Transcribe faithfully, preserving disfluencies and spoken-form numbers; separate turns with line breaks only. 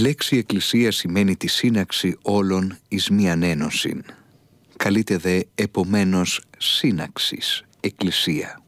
λέξη εκκλησία σημαίνει τη σύναξη όλων εις μίαν ένωσιν. Καλείται δε επομένως σύναξης εκκλησία.